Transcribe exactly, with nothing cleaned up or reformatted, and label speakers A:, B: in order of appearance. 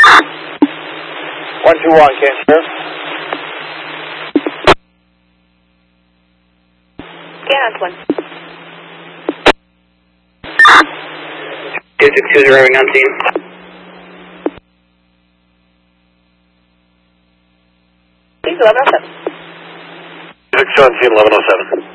A: one two one, Cancer.
B: Yeah, one.
C: two six two arriving on scene.
B: Please, eleven oh seven.
A: six seventeen, eleven oh seven.